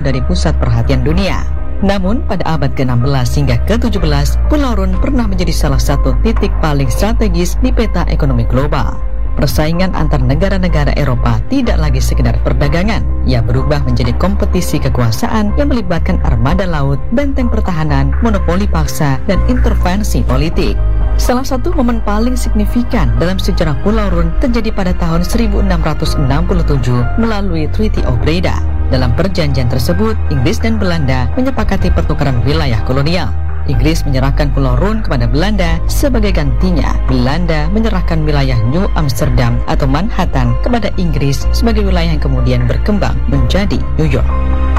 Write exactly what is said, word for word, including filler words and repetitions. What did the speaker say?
dari pusat perhatian dunia. Namun, pada abad ke enam belas hingga ke tujuh belas, Pulau Rune pernah menjadi salah satu titik paling strategis di peta ekonomi global. Persaingan antar negara-negara Eropa tidak lagi sekedar perdagangan. Ia berubah menjadi kompetisi kekuasaan yang melibatkan armada laut, benteng pertahanan, monopoli paksa, dan intervensi politik. Salah satu momen paling signifikan dalam sejarah Pulau Rune terjadi pada tahun seribu enam ratus enam puluh tujuh melalui Treaty of Breda. Dalam perjanjian tersebut, Inggris dan Belanda menyepakati pertukaran wilayah kolonial. Inggris menyerahkan Pulau Rune kepada Belanda, sebagai gantinya Belanda menyerahkan wilayah New Amsterdam atau Manhattan kepada Inggris sebagai wilayah yang kemudian berkembang menjadi New York.